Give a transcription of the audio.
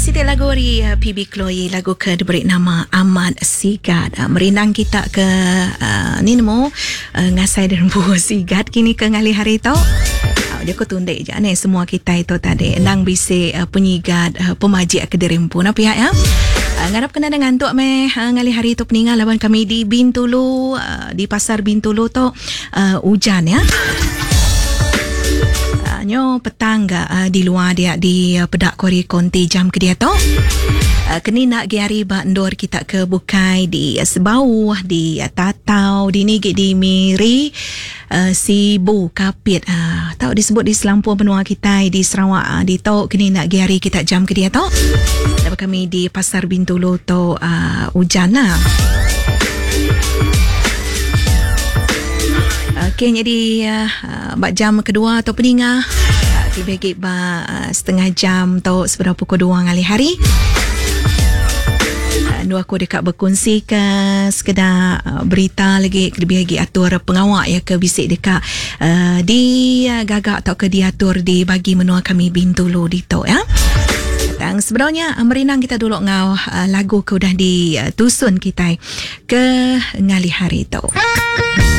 Siti lagu dari PB Chloe, lagu ke diberi nama Amat Sigat. Merinang kita ke ni nemo ngasai dan buah sigat kini ke ngali hari tau. Dia ko tundek je ni semua kita itu tadi nang bisi penyigat pemaji ke derimpu na pihak ya. Ngarap kena dengan tuk meh ngali hari tu peninggal lawan kami di Bintulu, di pasar Bintulu tu hujan ya. Nyo petang di luar dia di pedak kori konti jam ke dia tu. Kini nak giari bandor kita ke Bukai di Sebau, di Tatau, di Nigi, di Miri, Sibu, Kapit. Tahu disebut di Selampur benua kita di Sarawak. Di tahu kini nak giari kita jam ke dia tu. Dapat kami di pasar Bintulu tu hujan lah. Okay, jadi bak jam kedua atau peninggal dibagi setengah jam atau seberapa pukul 2 ngali hari. Dua aku dekat berkongsi ke sekedar berita lagi lebih lagi atur pengawak ya ke bisik dekat di gagak atau ke diatur di bagi menua kami Bintulu di tu ya. Dan sebenarnya merinang kita dulu ngau lagu ke udah di tusun kita ke ngali hari tu.